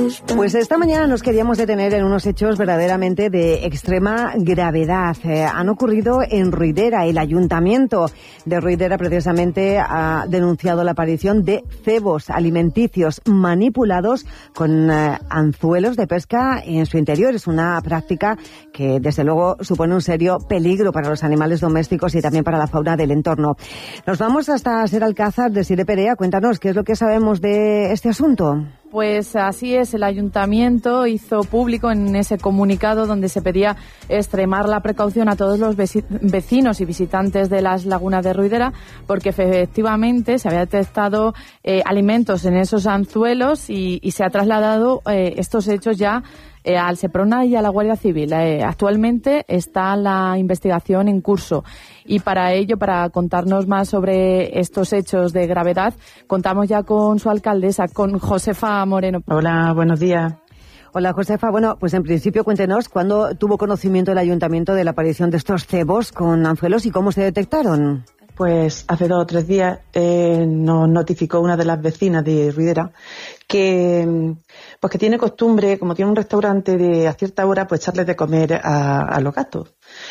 Pues esta mañana nos queríamos detener en unos hechos verdaderamente de extrema gravedad. Han ocurrido en Ruidera. El Ayuntamiento de Ruidera precisamente ha denunciado la aparición de cebos alimenticios manipulados con anzuelos de pesca en su interior. Es una práctica que desde luego supone un serio peligro para los animales domésticos y también para la fauna del entorno. Nos vamos hasta Ser Alcázar. Desiré Perea, cuéntanos qué es lo que sabemos de este asunto. Pues así es, el Ayuntamiento hizo público en ese comunicado donde se pedía extremar la precaución a todos los vecinos y visitantes de las lagunas de Ruidera, porque efectivamente se había detectado alimentos en esos anzuelos y se ha trasladado estos hechos ya al Seprona y a la Guardia Civil. Actualmente está la investigación en curso y para ello, para contarnos más sobre estos hechos de gravedad, contamos ya con su alcaldesa, con Josefa Moreno. Hola, buenos días. Hola, Josefa. Bueno, pues en principio cuéntenos cuándo tuvo conocimiento el Ayuntamiento de la aparición de estos cebos con anzuelos y cómo se detectaron. Pues hace 2 o 3 días nos notificó una de las vecinas de Ruidera que tiene costumbre, como tiene un restaurante, de a cierta hora pues echarles de comer a los gatos.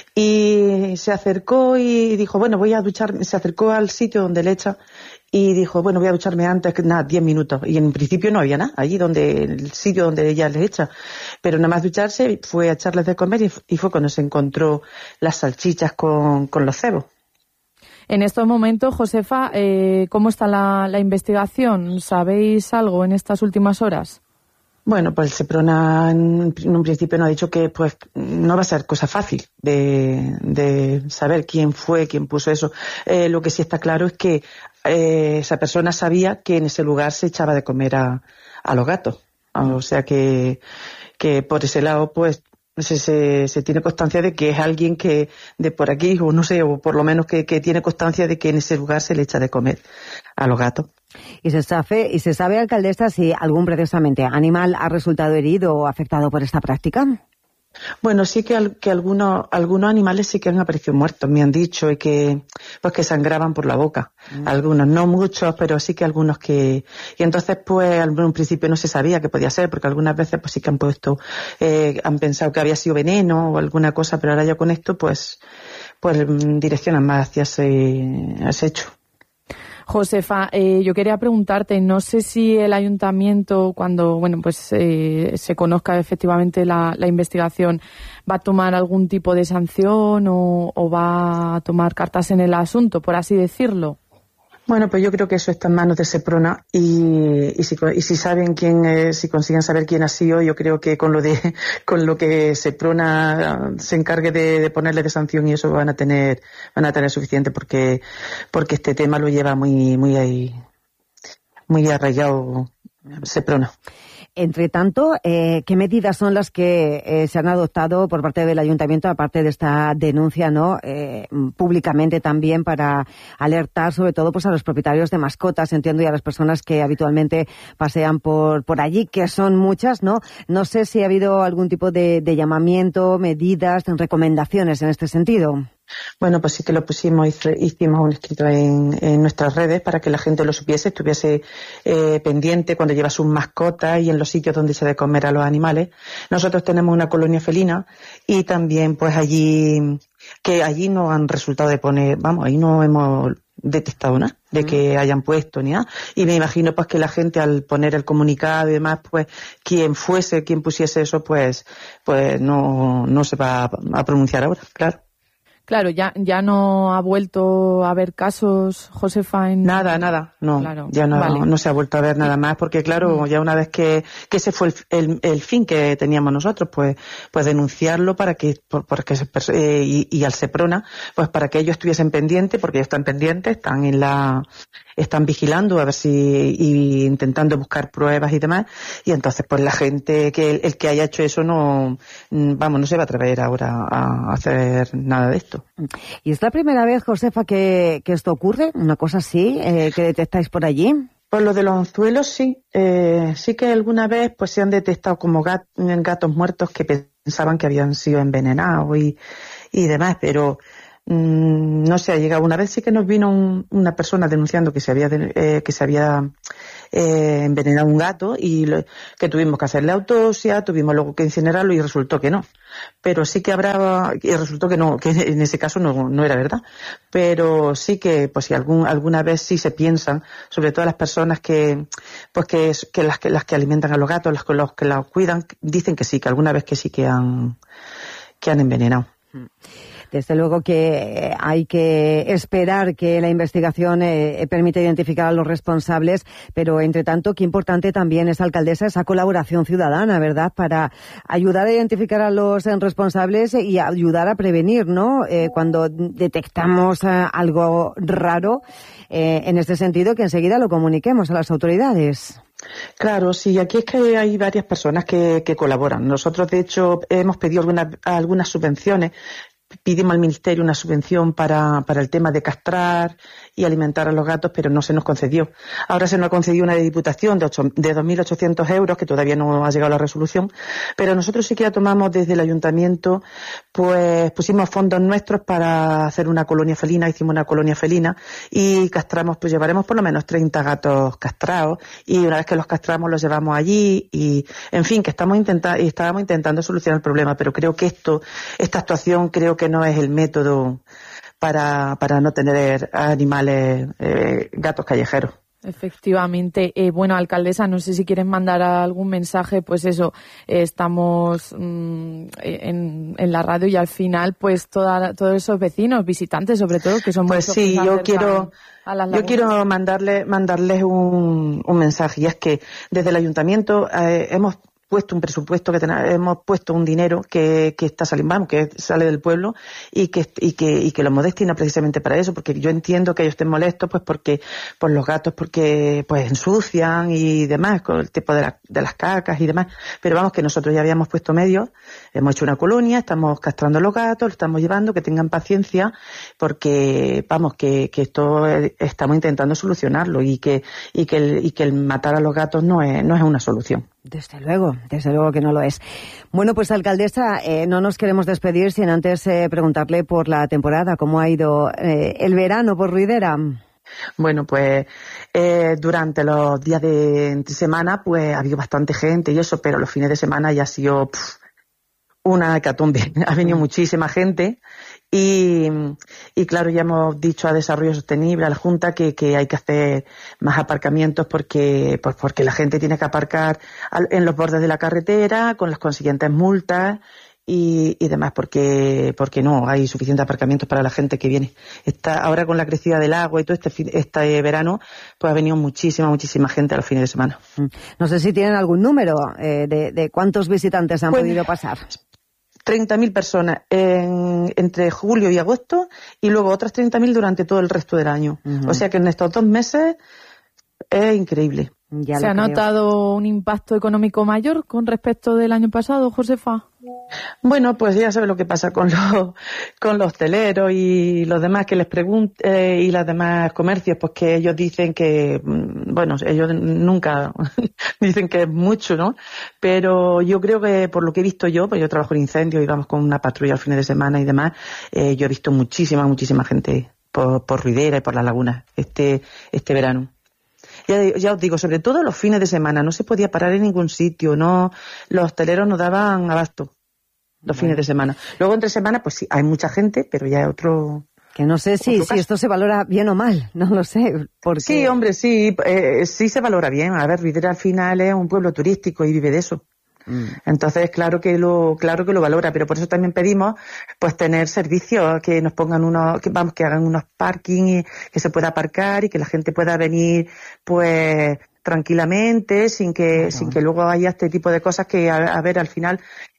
Y se acercó y dijo, bueno, voy a ducharme. Se acercó al sitio donde le echa y dijo, bueno, voy a ducharme antes, que nada, 10 minutos. Y en principio no había nada, allí el sitio donde ella les echa. Pero nada más ducharse, fue a echarles de comer y fue cuando se encontró las salchichas con los cebos. En estos momentos, Josefa, ¿cómo está la investigación? ¿Sabéis algo en estas últimas horas? Bueno, pues el Seprona en un principio nos ha dicho que pues no va a ser cosa fácil de saber quién puso eso. Lo que sí está claro es que esa persona sabía que en ese lugar se echaba de comer a los gatos. O sea que por ese lado pues se tiene constancia de que es alguien que de por aquí, o no sé, o por lo menos que tiene constancia de que en ese lugar se le echa de comer a los gatos. ¿Y se sabe, alcaldesa, si algún precisamente animal ha resultado herido o afectado por esta práctica? Bueno, sí que algunos animales sí que han aparecido muertos, me han dicho, y que sangraban por la boca. Algunos, no muchos, pero sí que algunos que... Y entonces, pues, en un principio no se sabía qué podía ser, porque algunas veces pues sí que han pensado que había sido veneno o alguna cosa, pero ahora ya con esto, pues direccionan más hacia ese hecho. Josefa, yo quería preguntarte, no sé si el Ayuntamiento, cuando se conozca efectivamente la investigación, va a tomar algún tipo de sanción o va a tomar cartas en el asunto, por así decirlo. Bueno, pues yo creo que eso está en manos de Seprona y si saben si consiguen saber quién ha sido, yo creo que con lo que Seprona se encargue de ponerle de sanción y eso van a tener suficiente porque este tema lo lleva muy arraigado Seprona. Entre tanto, ¿qué medidas son las que se han adoptado por parte del Ayuntamiento, aparte de esta denuncia, ¿no? Públicamente también, para alertar sobre todo pues a los propietarios de mascotas, entiendo, y a las personas que habitualmente pasean por allí, que son muchas, ¿no? No sé si ha habido algún tipo de llamamiento, medidas, recomendaciones en este sentido. Bueno, pues sí que lo pusimos, hicimos un escrito en nuestras redes para que la gente lo supiese, estuviese pendiente cuando lleva sus mascotas y en los sitios donde se de comer a los animales. Nosotros tenemos una colonia felina y también pues allí no han resultado de poner, ahí no hemos detectado nada de que hayan puesto ni nada, y me imagino pues que la gente al poner el comunicado y demás, pues quien pusiese eso pues no se va a pronunciar ahora, claro. Claro, ya no ha vuelto a haber casos, Josefa, en... Nada, no, claro, ya no, vale. No se ha vuelto a ver nada más, porque claro, ya una vez que ese fue el fin que teníamos nosotros, pues denunciarlo y al Seprona, pues para que ellos estuviesen pendientes, porque ellos están pendientes, están vigilando a ver y intentando buscar pruebas y demás, y entonces pues la gente el que haya hecho eso no se va a atrever ahora a hacer nada de esto. ¿Y es la primera vez, Josefa, que esto ocurre? ¿Una cosa así que detectáis por allí? Pues lo de los anzuelos sí. Sí que alguna vez pues se han detectado como gatos muertos que pensaban que habían sido envenenados y demás, pero no sé, ha llegado una vez, sí que nos vino una persona denunciando que se había envenenado un gato y que tuvimos que hacerle autopsia, tuvimos luego que incinerarlo y resultó que no. Pero sí que y resultó que no, que en ese caso no era verdad. Pero sí que, pues si alguna vez sí se piensan, sobre todo las personas que las que alimentan a los gatos, los que los cuidan, dicen que sí, que alguna vez que sí que han envenenado. Desde luego que hay que esperar que la investigación permita identificar a los responsables, pero entre tanto, qué importante también es, alcaldesa, esa colaboración ciudadana, ¿verdad?, para ayudar a identificar a los responsables y ayudar a prevenir, ¿no?, cuando detectamos algo raro, en este sentido, que enseguida lo comuniquemos a las autoridades. Claro, sí, aquí es que hay varias personas que colaboran. Nosotros, de hecho, hemos pedido algunas subvenciones. Pedimos al Ministerio una subvención para el tema de castrar y alimentar a los gatos, pero no se nos concedió. Ahora se nos ha concedido una de Diputación de 2.800 euros, que todavía no ha llegado la resolución, pero nosotros sí que ya tomamos desde el Ayuntamiento, pues pusimos fondos nuestros para hacer una colonia felina, hicimos una colonia felina y castramos, pues llevaremos por lo menos 30 gatos castrados y una vez que los castramos los llevamos allí y, en fin, que estábamos intentando solucionar el problema, pero creo que esta actuación creo que no es el método para no tener animales, gatos callejeros. Efectivamente. Bueno, alcaldesa, no sé si quieren mandar algún mensaje, pues eso, estamos en la radio y al final, pues todos esos vecinos, visitantes sobre todo, que son pues sí, yo quiero mandarles un mensaje, y es que desde el Ayuntamiento hemos puesto un presupuesto, hemos puesto un dinero que está saliendo, que sale del pueblo y que lo hemos destinado precisamente para eso, porque yo entiendo que ellos estén molestos pues porque por los gatos, porque pues ensucian y demás, con el tipo de las cacas y demás, pero vamos, que nosotros ya habíamos puesto medios, hemos hecho una colonia, estamos castrando los gatos, los estamos llevando, que tengan paciencia, porque vamos, que esto estamos intentando solucionarlo y que el matar a los gatos no es una solución. Desde luego que no lo es. Bueno, pues alcaldesa, no nos queremos despedir sin antes preguntarle por la temporada, cómo ha ido el verano por Ruidera. Bueno, pues durante los días de entre semana pues ha habido bastante gente y eso, pero los fines de semana ya ha sido una hecatombe. Ha venido muchísima gente y claro, ya hemos dicho a Desarrollo Sostenible, a la Junta, que hay que hacer más aparcamientos porque la gente tiene que aparcar en los bordes de la carretera con las consiguientes multas y demás, porque no hay suficientes aparcamientos para la gente que viene. Ahora con la crecida del agua y todo este verano, pues ha venido muchísima gente a los fines de semana. No sé si tienen algún número de cuántos visitantes han podido pasar. 30.000 personas entre julio y agosto y luego otras 30.000 durante todo el resto del año. Uh-huh. O sea que en estos 2 meses es increíble. ¿Se ha notado un impacto económico mayor con respecto del año pasado, Josefa? Bueno, pues ya sabes lo que pasa con los hosteleros y los demás que les pregunten y los demás comercios, pues que ellos dicen que, bueno, ellos nunca dicen que es mucho, ¿no? Pero yo creo que por lo que he visto yo, pues yo trabajo en incendios y vamos con una patrulla al fin de semana y demás, yo he visto muchísima gente por Ruidera y por las lagunas este verano. Ya os digo, sobre todo los fines de semana, no se podía parar en ningún sitio, no, los hosteleros no daban abasto los fines de semana. Luego entre semana, pues sí, hay mucha gente, pero ya es otro... Que no sé si esto se valora bien o mal, no lo sé. Porque... Sí, hombre, sí se valora bien. A ver, Ruidera al final es un pueblo turístico y vive de eso. Entonces, claro que lo valora, pero por eso también pedimos pues tener servicios, que nos pongan que hagan unos parking y que se pueda aparcar y que la gente pueda venir pues tranquilamente, sin que luego haya este tipo de cosas que a ver, al final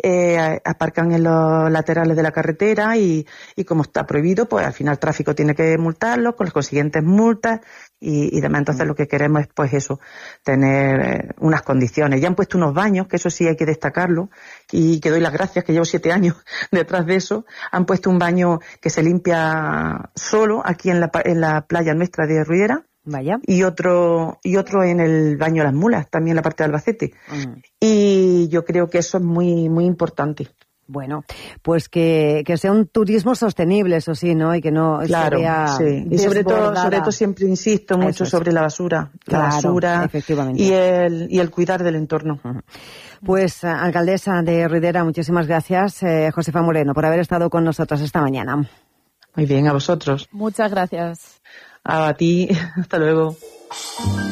aparcan en los laterales de la carretera y como está prohibido, pues al final el tráfico tiene que multarlos con las consiguientes multas y demás. Entonces lo que queremos es pues eso, tener unas condiciones. Ya han puesto unos baños, que eso sí hay que destacarlo, y que doy las gracias, que llevo 7 años detrás de eso. Han puesto un baño que se limpia solo aquí en la playa nuestra de Ruidera. Vaya. Y otro en el baño de las mulas, también en la parte de Albacete. Y yo creo que eso es muy, muy importante. Bueno, pues que sea un turismo sostenible, eso sí, ¿no? Y que no claro, se vea sí. Y sobre todo siempre insisto mucho sobre la basura. Claro, la basura efectivamente. Y el cuidar del entorno. Pues, alcaldesa de Ruidera, muchísimas gracias, Josefa Moreno, por haber estado con nosotros esta mañana. Muy bien, a vosotros. Muchas gracias. A ti, hasta luego.